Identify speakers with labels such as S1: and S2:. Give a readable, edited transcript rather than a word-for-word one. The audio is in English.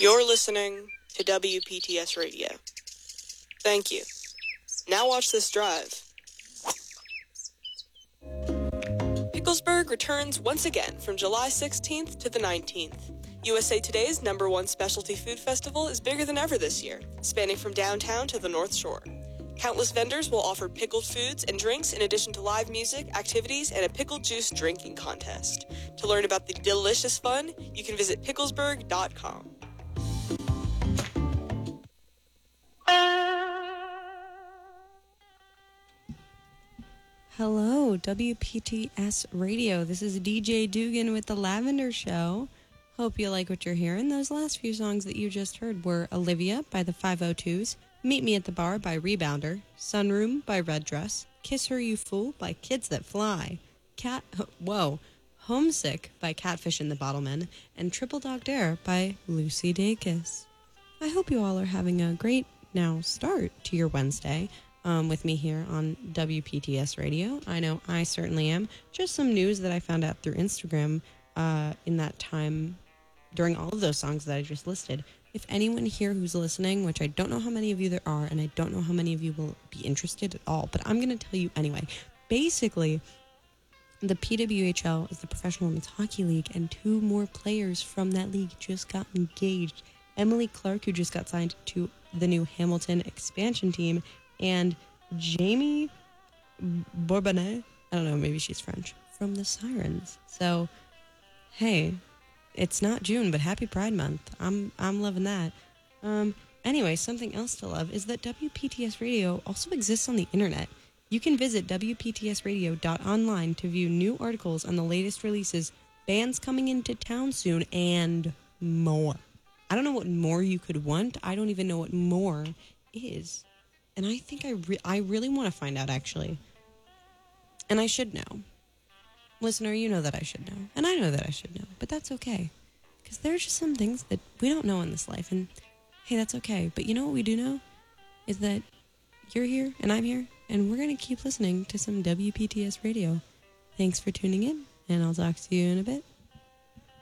S1: You're listening to WPTS Radio. Thank you. Now watch this drive. Picklesburg returns once again from July 16th to the 19th. USA Today's #1 specialty food festival is bigger than ever this year, spanning from downtown to the North Shore. Countless vendors will offer pickled foods and drinks in addition to live music, activities, and a pickled juice drinking contest. To learn about the delicious fun, you can visit picklesburg.com.
S2: Hello, WPTS Radio. This is DJ Dugan with The Lavender Show. Hope you like what you're hearing. Those last few songs that you just heard were Olivia by the 502s, Meet Me at the Bar by Rebounder, Sunroom by Red Dress, Kiss Her You Fool by Kids That Fly, Homesick by Catfish and the Bottlemen, and Triple Dog Dare by Lucy Dacus. I hope you all are having a great now start to your Wednesday with me here on WPTS Radio. I know I certainly am. Just some news that I found out through Instagram in that time during all of those songs that I just listed. If anyone here who's listening, which I don't know how many of you there are, and I don't know how many of you will be interested at all, but I'm going to tell you anyway. Basically, the PWHL is the Professional Women's Hockey League, and 2 more players from that league just got engaged. Emily Clark, who just got signed to the new Hamilton expansion team, and Jamie Bourbonnais, I don't know, maybe she's French, from the Sirens. So, hey, it's not June, but happy Pride Month. I'm loving that. Anyway, something else to love is that WPTS Radio also exists on the internet. You can visit WPTSradio.online to view new articles on the latest releases, bands coming into town soon, and more. I don't know what more you could want. I don't even know what more is. And I think I really want to find out, actually. And I should know. Listener, you know that I should know. And I know that I should know. But that's okay. Because there are just some things that we don't know in this life. And, hey, that's okay. But you know what we do know? Is that you're here and I'm here. And we're going to keep listening to some WPTS Radio. Thanks for tuning in. And I'll talk to you in a bit.